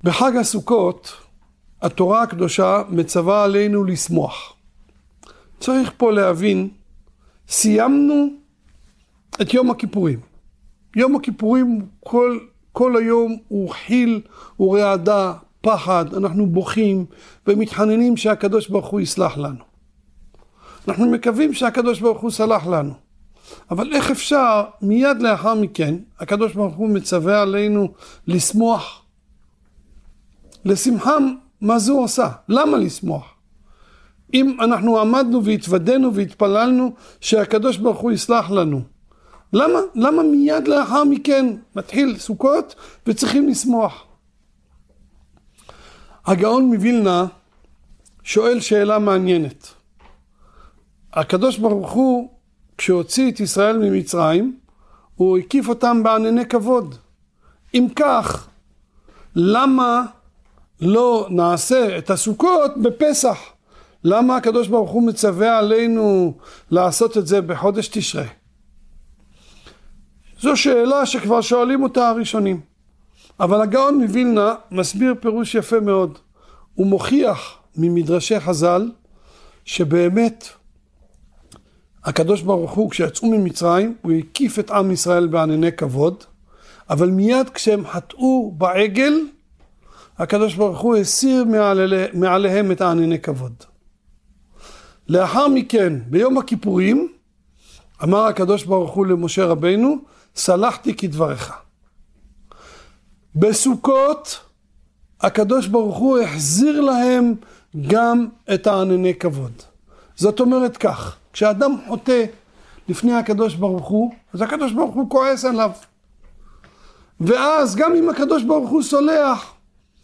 בחג הסוכות התורה הקדושה מצווה עלינו לשמוח. צריך פה להבין, סיימנו את יום הכיפורים. יום הכיפורים כל היום הוא חיל, הוא רעדה, פחד, אנחנו בוכים ומתחננים שהקדוש ברוך הוא יסלח לנו. אנחנו מקווים שהקדוש ברוך הוא סלח לנו. אבל איך אפשר מיד לאחר מכן, הקדוש ברוך הוא מצווה עלינו לשמוח? לשמחה, מה זו עושה? למה לשמוח? אם אנחנו עמדנו והתוודנו והתפללנו שהקדוש ברוך הוא יסלח לנו, למה מיד לאחר מכן מתחיל סוכות וצריכים לשמוח? הגאון מווילנה שואל שאלה מעניינת. הקדוש ברוך הוא כשהוציא את ישראל ממצרים הוא הקיף אותם בענני כבוד. אם כך, למה לא נעשה את הסוכות בפסח? למה הקדוש ברוך הוא מצווה עלינו לעשות את זה בחודש תשרי? זו שאלה שכבר שואלים אותה הראשונים. אבל הגאון מווילנה מסביר פירוש יפה מאוד. הוא מוכיח ממדרשי חז"ל שבאמת הקדוש ברוך הוא כשיצאו ממצרים הוא הקיף את עם ישראל בענני כבוד, אבל מיד כשהם חטאו בעגל הקדוש ברוך הוא הסיר מעליהם את הענני כבוד. לאחר מכן ביום הכיפורים אמר הקדוש ברוך הוא למשה רבינו, סלחתי כדברך. בסוכות הקדוש ברוך הוא החזיר להם גם את הענני כבוד. זאת אומרת כך, כשאדם חוטא לפני הקדוש ברוך הוא, אז הקדוש ברוך הוא כועס עליו. ואז גם אם הקדוש ברוך הוא סולח,